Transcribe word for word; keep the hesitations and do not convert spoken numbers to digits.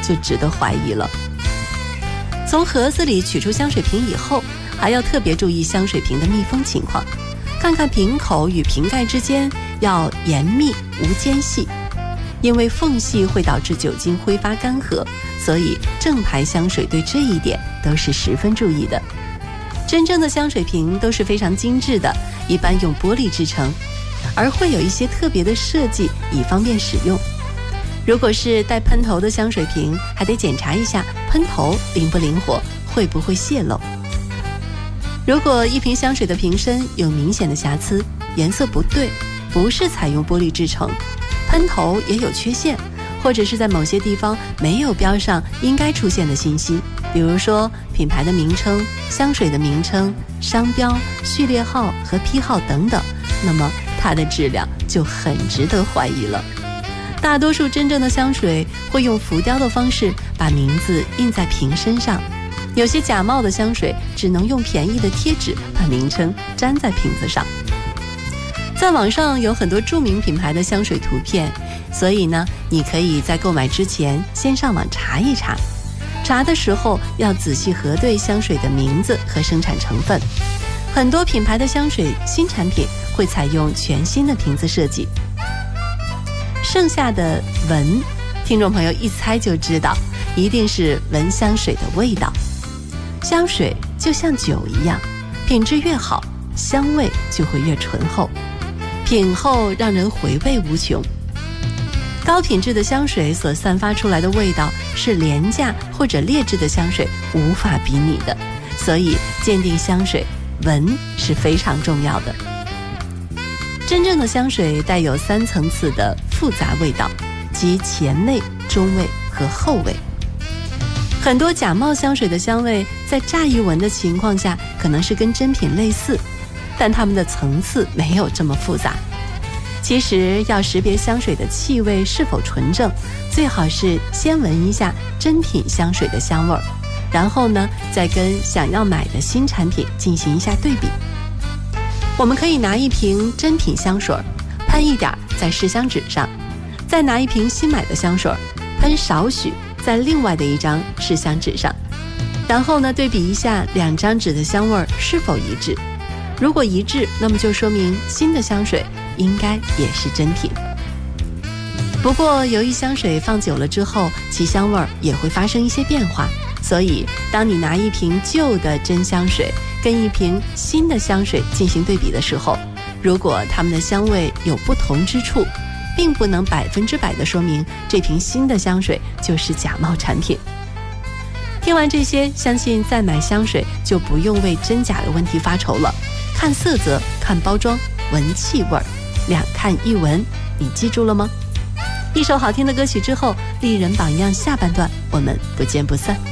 就值得怀疑了。从盒子里取出香水瓶以后，还要特别注意香水瓶的密封情况，看看瓶口与瓶盖之间要严密无间隙，因为缝隙会导致酒精挥发干涸，所以正牌香水对这一点都是十分注意的。真正的香水瓶都是非常精致的，一般用玻璃制成，而会有一些特别的设计以方便使用。如果是带喷头的香水瓶，还得检查一下喷头灵不灵活，会不会泄漏。如果一瓶香水的瓶身有明显的瑕疵，颜色不对，不是采用玻璃制成，喷头也有缺陷，或者是在某些地方没有标上应该出现的信息，比如说品牌的名称、香水的名称、商标、序列号和批号等等，那么它的质量就很值得怀疑了。大多数真正的香水会用浮雕的方式把名字印在瓶身上，有些假冒的香水只能用便宜的贴纸把名称粘在瓶子上。在网上有很多著名品牌的香水图片，所以呢，你可以在购买之前先上网查一查，查的时候要仔细核对香水的名字和生产成分。很多品牌的香水新产品会采用全新的瓶子设计。剩下的闻，听众朋友一猜就知道，一定是闻香水的味道。香水就像酒一样，品质越好，香味就会越醇厚，品后让人回味无穷。高品质的香水所散发出来的味道是廉价或者劣质的香水无法比拟的，所以鉴定香水，闻是非常重要的。真正的香水带有三层次的复杂味道，即前味、中味和后味。很多假冒香水的香味在乍一闻的情况下可能是跟真品类似，但它们的层次没有这么复杂。其实要识别香水的气味是否纯正，最好是先闻一下真品香水的香味儿，然后呢，再跟想要买的新产品进行一下对比。我们可以拿一瓶真品香水，喷一点在试香纸上，再拿一瓶新买的香水，喷少许在另外的一张试香纸上，然后呢，对比一下两张纸的香味是否一致。如果一致，那么就说明新的香水应该也是真品。不过由于香水放久了之后，其香味也会发生一些变化，所以当你拿一瓶旧的真香水跟一瓶新的香水进行对比的时候，如果它们的香味有不同之处，并不能百分之百的说明这瓶新的香水就是假冒产品。听完这些，相信再买香水就不用为真假的问题发愁了。看色泽，看包装，闻气味，两看一闻，你记住了吗？一首好听的歌曲之后，丽人榜样下半段我们不见不散。